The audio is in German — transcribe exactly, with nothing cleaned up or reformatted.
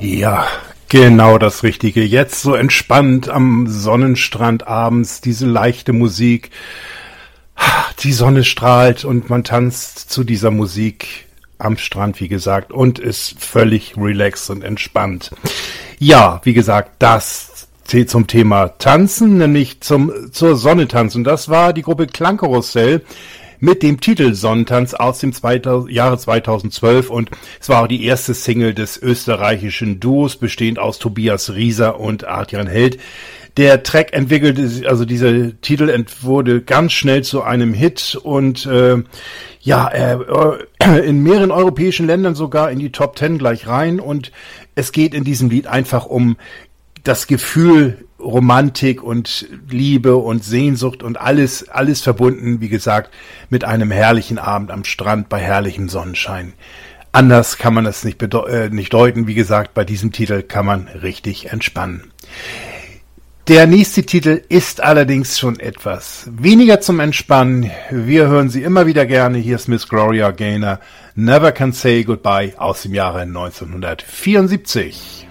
Ja, genau das Richtige. Jetzt so entspannt am Sonnenstrand abends, diese leichte Musik. Die Sonne strahlt und man tanzt zu dieser Musik am Strand, wie gesagt, und ist völlig relaxed und entspannt. Ja, wie gesagt, das zum Thema Tanzen, nämlich zum zur Sonne tanzen. Das war die Gruppe Klangkarussell mit dem Titel Sonnentanz aus dem zweitausend, Jahre zweitausendzwölf, und es war auch die erste Single des österreichischen Duos, bestehend aus Tobias Rieser und Adrian Held. Der Track entwickelte, also dieser Titel ent, wurde ganz schnell zu einem Hit und äh, ja, äh, in mehreren europäischen Ländern sogar in die Top Ten gleich rein, und es geht in diesem Lied einfach um das Gefühl Romantik und Liebe und Sehnsucht und alles, alles verbunden, wie gesagt, mit einem herrlichen Abend am Strand bei herrlichem Sonnenschein. Anders kann man das nicht, bedeu- äh, nicht deuten. Wie gesagt, bei diesem Titel kann man richtig entspannen. Der nächste Titel ist allerdings schon etwas weniger zum Entspannen. Wir hören sie immer wieder gerne. Hier ist Miss Gloria Gaynor, Never Can Say Goodbye aus dem Jahre neunzehnhundertvierundsiebzig.